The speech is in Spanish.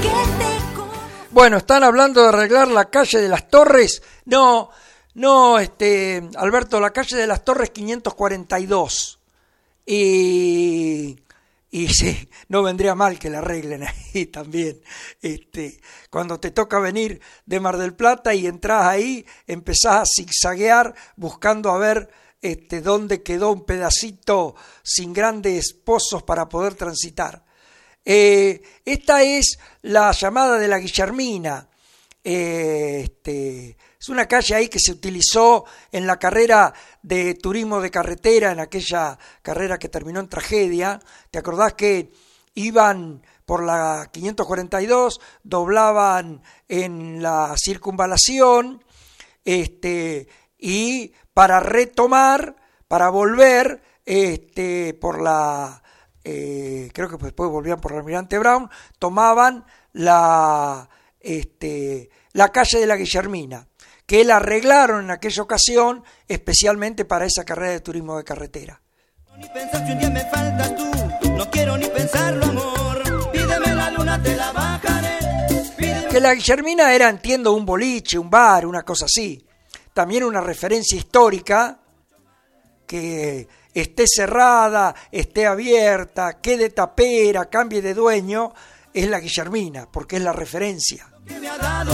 Bueno, están hablando de arreglar la calle de las Torres. No, Alberto, la calle de las Torres 542. Y sí, no vendría mal que la arreglen ahí también. Cuando te toca venir de Mar del Plata y entras ahí, empezás a zigzaguear buscando a ver dónde quedó un pedacito sin grandes pozos para poder transitar. Esta es la llamada de la Guillermina. Es una calle ahí que se utilizó en la carrera de turismo de carretera, en aquella carrera que terminó en tragedia. ¿Te acordás que iban por la 542, doblaban en la circunvalación, y para retomar, para volver por la... creo que después volvían por la Almirante Brown, tomaban la calle de la Guillermina, que la arreglaron en aquella ocasión especialmente para esa carrera de turismo de carretera. Ni pensar si un día me faltas tú, no quiero ni pensarlo, amor, pídeme la luna, te la bajaré. Que la Guillermina era, entiendo, un boliche, un bar, una cosa así. También una referencia histórica que esté cerrada, esté abierta, quede tapera, cambie de dueño, es la Guillermina, porque es la referencia. Que me ha dado